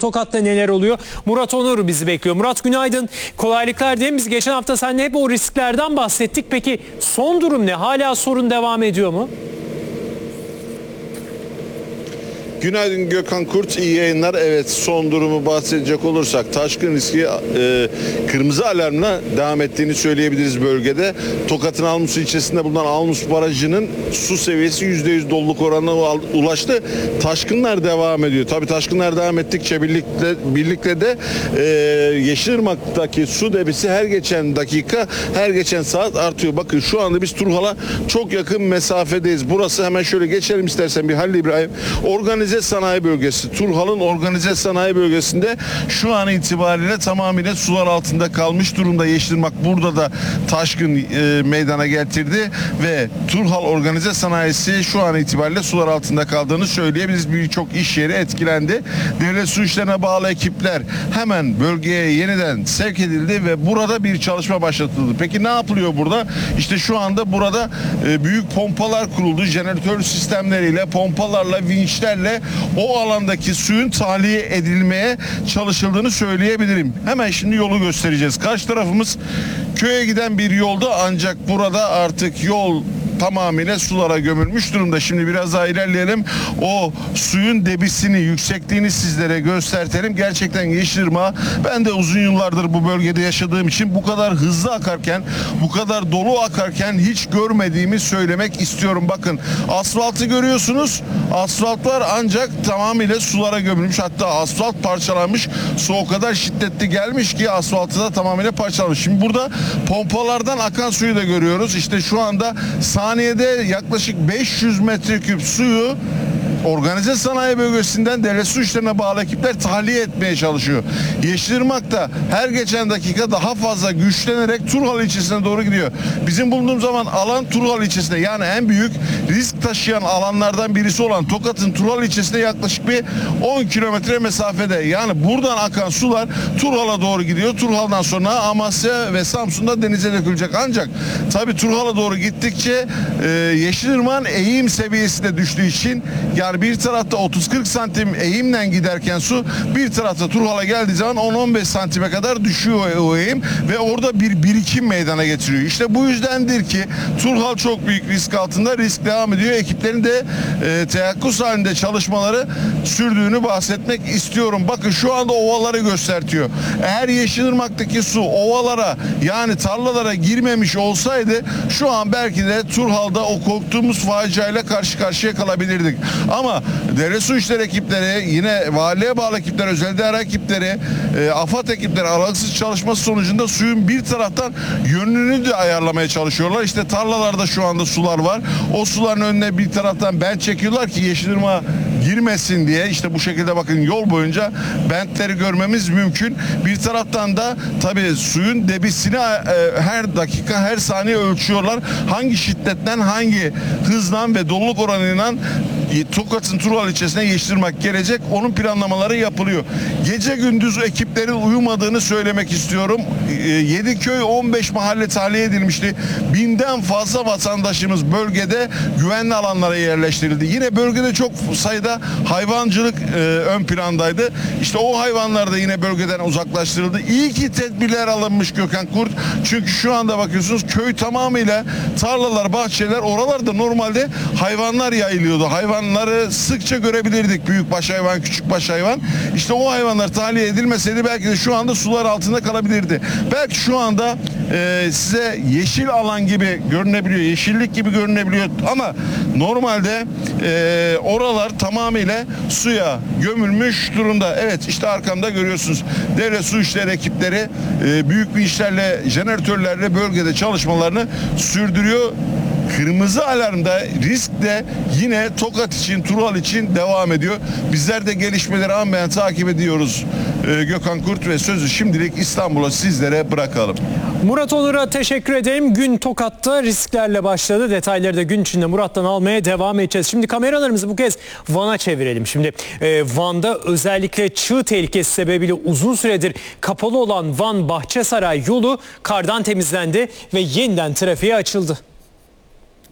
Tokat'ta neler oluyor? Murat Onur bizi bekliyor. Murat günaydın. Kolaylıklar diyelim. Biz geçen hafta seninle hep o risklerden bahsettik. Peki son durum ne? Hala sorun devam ediyor mu? Günaydın Gökhan Kurt, iyi yayınlar. Evet, son durumu bahsedecek olursak taşkın riski kırmızı alarmla devam ettiğini söyleyebiliriz bölgede. Tokat'ın Almus ilçesinde bulunan Almus Barajı'nın su seviyesi %100 doluluk oranına ulaştı. Taşkınlar devam ediyor. Tabii taşkınlar devam ettikçe birlikte de Yeşilırmak'taki su debisi her geçen dakika, her geçen saat artıyor. Bakın şu anda biz Turhal'a çok yakın mesafedeyiz. Burası hemen şöyle geçelim istersen bir Halil İbrahim. Organize sanayi bölgesi. Turhal'ın organize sanayi bölgesinde şu an itibariyle tamamıyla sular altında kalmış durumda. Yeşilırmak burada da taşkın meydana getirdi ve Turhal organize sanayisi şu an itibariyle sular altında kaldığını söyleyebiliriz. Birçok iş yeri etkilendi. Devlet su işlerine bağlı ekipler hemen bölgeye yeniden sevk edildi ve burada bir çalışma başlatıldı. Peki ne yapılıyor burada? İşte şu anda burada büyük pompalar kuruldu. Jeneratör sistemleriyle, pompalarla, vinçlerle o alandaki suyun tahliye edilmeye çalışıldığını söyleyebilirim. Hemen şimdi yolu göstereceğiz. Karşı tarafımız köye giden bir yolda, ancak burada artık yol tamamıyla sulara gömülmüş durumda. Şimdi biraz daha ilerleyelim. O suyun debisini, yüksekliğini sizlere göstertelim. Gerçekten Yeşilırmak, ben de uzun yıllardır bu bölgede yaşadığım için bu kadar hızlı akarken, bu kadar dolu akarken hiç görmediğimi söylemek istiyorum. Bakın asfaltı görüyorsunuz. Asfalt var ancak tamamıyla sulara gömülmüş. Hatta asfalt parçalanmış. Su o kadar şiddetli gelmiş ki asfaltı da tamamıyla parçalanmış. Şimdi burada pompalardan akan suyu da görüyoruz. İşte şu anda saniyede yaklaşık 500 metreküp suyu organize sanayi bölgesinden devlet su işlerine bağlı ekipler tahliye etmeye çalışıyor. Yeşilırmak'ta her geçen dakika daha fazla güçlenerek Turhal ilçesine doğru gidiyor. Bizim bulunduğumuz zaman alan Turhal ilçesinde, yani en büyük risk taşıyan alanlardan birisi olan Tokat'ın Turhal ilçesine yaklaşık bir 10 kilometre mesafede. Yani buradan akan sular Turhal'a doğru gidiyor. Turhal'dan sonra Amasya ve Samsun'da denize dökülecek. Ancak tabii Turhal'a doğru gittikçe Yeşilırmak'ın eğim seviyesi de düştüğü için, yani bir tarafta 30-40 santim eğimle giderken su, bir tarafta Turhal'a geldiği zaman 10-15 santime kadar düşüyor o eğim ve orada bir birikim meydana getiriyor. İşte bu yüzdendir ki Turhal çok büyük risk altında, risk devam ediyor. Ekiplerin de teyakkuz halinde çalışmaları sürdüğünü bahsetmek istiyorum. Bakın şu anda ovaları göstertiyor. Eğer Yeşilırmak'taki su ovalara, yani tarlalara girmemiş olsaydı şu an belki de Turhal'da o korktuğumuz faciayla karşı karşıya kalabilirdik. Ama devlet su işleri ekipleri, yine valiliğe bağlı ekipler, özel idare ekipleri, AFAD ekipleri aralıksız çalışması sonucunda suyun bir taraftan yönünü de ayarlamaya çalışıyorlar. İşte tarlalarda şu anda sular var. O suların önüne bir taraftan bent çekiyorlar ki Yeşilırmak'a girmesin diye. İşte bu şekilde bakın yol boyunca bentleri görmemiz mümkün. Bir taraftan da tabii suyun debisini her dakika, her saniye ölçüyorlar. Hangi şiddetten, hangi hızla ve doluluk oranıyla Tokat'ın Turhal ilçesine Yeşilırmak gelecek, onun planlamaları yapılıyor. Gece gündüz ekiplerin uyumadığını söylemek istiyorum. 7 köy 15 mahalle tahliye edilmişti. 1000'den fazla vatandaşımız bölgede güvenli alanlara yerleştirildi. Yine bölgede çok sayıda hayvancılık ön plandaydı. İşte o hayvanlar da yine bölgeden uzaklaştırıldı. İyi ki tedbirler alınmış Gökhan Kurt. Çünkü şu anda bakıyorsunuz köy tamamıyla tarlalar, bahçeler, oralarda normalde hayvanlar yayılıyordu. Hayvanları sıkça görebilirdik. Büyükbaş hayvan, küçükbaş hayvan. İşte o hayvanlar tahliye edilmeseydi belki de şu anda sular altında kalabilirdi. Belki şu anda size yeşil alan gibi görünebiliyor, yeşillik gibi görünebiliyor ama normalde oralar tamamıyla suya gömülmüş durumda. Evet, işte arkamda görüyorsunuz. Devlet su işleri ekipleri büyük bir işlerle, jeneratörlerle bölgede çalışmalarını sürdürüyor. Kırmızı alarmda, risk de yine Tokat için, Turhal için devam ediyor. Bizler de gelişmeleri anmayan takip ediyoruz. Gökhan Kurt ve sözü şimdilik İstanbul'a sizlere bırakalım. Murat Onur'a teşekkür ederim. Gün Tokat'ta risklerle başladı. Detayları da gün içinde Murat'tan almaya devam edeceğiz. Şimdi kameralarımızı bu kez Van'a çevirelim. Şimdi Van'da özellikle çığ tehlikesi sebebiyle uzun süredir kapalı olan Van Bahçesaray yolu kardan temizlendi ve yeniden trafiğe açıldı.